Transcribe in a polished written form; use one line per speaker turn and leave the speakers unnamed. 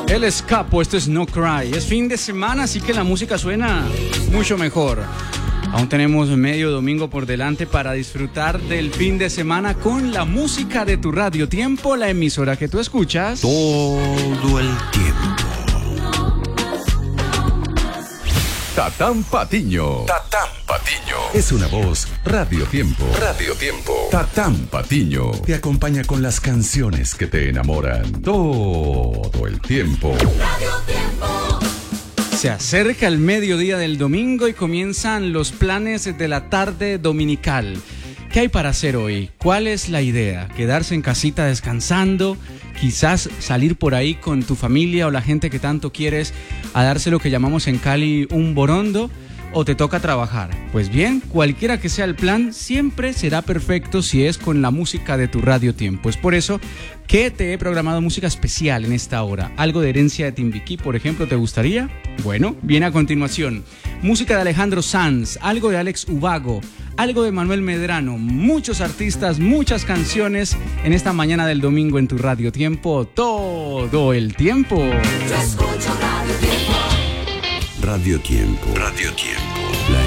El escapo, esto es No Cry. Es fin de semana, así que la música suena mucho mejor. Aún tenemos medio domingo por delante para disfrutar del fin de semana con la música de tu Radio Tiempo, la emisora que tú escuchas
todo el tiempo.
Tatán Patiño.
Tatán Patiño.
Es una voz Radio Tiempo.
Radio Tiempo.
Tatán Patiño te acompaña con las canciones que te enamoran todo el tiempo.
Radio Tiempo.
Se acerca el mediodía del domingo y comienzan los planes de la tarde dominical. ¿Qué hay para hacer hoy? ¿Cuál es la idea? ¿Quedarse en casita descansando? Quizás salir por ahí con tu familia o la gente que tanto quieres a darse lo que llamamos en Cali un borondo, o te toca trabajar. Pues bien, cualquiera que sea el plan, siempre será perfecto si es con la música de tu Radio Tiempo. Es por eso que te he programado música especial en esta hora. Algo de Herencia de Timbiquí, por ejemplo, ¿te gustaría? Bueno, viene a continuación. Música de Alejandro Sanz, algo de Alex Ubago, algo de Manuel Medrano, muchos artistas, muchas canciones en esta mañana del domingo en tu Radio Tiempo, todo el tiempo.
Yo escucho Radio Tiempo.
Radio Tiempo. Radio Tiempo.